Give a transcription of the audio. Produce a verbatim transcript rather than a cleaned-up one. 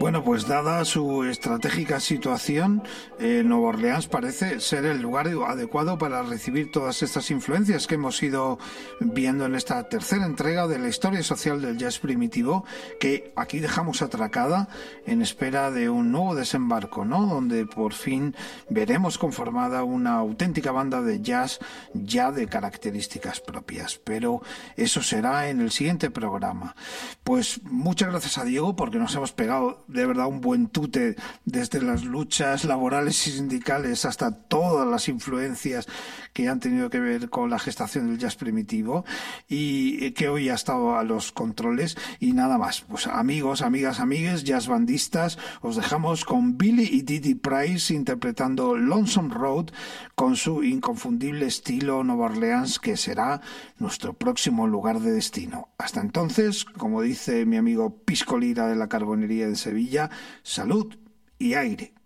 Bueno, pues dada su estratégica situación, eh, Nueva Orleans parece ser el lugar adecuado para recibir todas estas influencias que hemos ido viendo en esta tercera entrega de la historia social del jazz primitivo, que aquí dejamos atracada en espera de un nuevo desembarco, ¿no? Donde por fin veremos conformada una auténtica banda de jazz ya de características propias. Pero eso será en el siguiente programa. Pues muchas gracias a Diego, porque nos hemos pegado de verdad un buen tute desde las luchas laborales y sindicales hasta todas las influencias que han tenido que ver con la gestación del jazz primitivo, y que hoy ha estado a los controles. Y nada más, pues amigos, amigas, amigues, jazz bandistas, os dejamos con Billy y Didi Price interpretando Lonesome Road con su inconfundible estilo Nueva Orleans, que será nuestro próximo lugar de destino. Hasta entonces, como dice mi amigo Pisco Lira de la Carbonería de Sevilla, salud y aire.